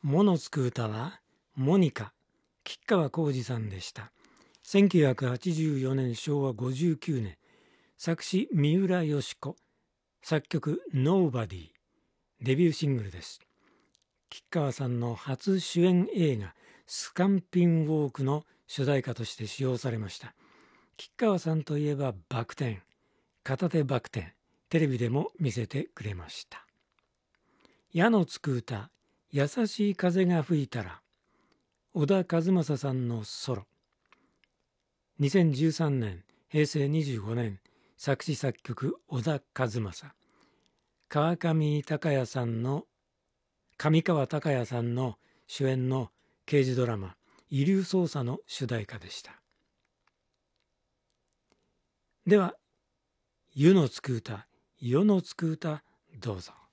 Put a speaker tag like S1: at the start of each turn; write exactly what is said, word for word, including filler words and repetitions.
S1: ものつく歌はモニカ、吉川晃司さんでした。せんきゅうひゃくはちじゅうよねんしょうわごじゅうきゅうねん、作詞三浦佳子、作曲 Nobody、デビューシングルです。吉川さんの初主演映画スカンピンウォークの主題歌として使用されました。吉川さんといえばバク転、片手バク転、テレビでも見せてくれました。矢のつく歌、優しい風が吹いたら、小田和正さんのソロ。にせんじゅうさんねん、へいせいにじゅうごねん、作詞作曲小田和正。川上孝也さんの上川隆也さんの主演の刑事ドラマ「遺留捜査」の主題歌でした。では、湯のつく歌、世のつく歌、どうぞ。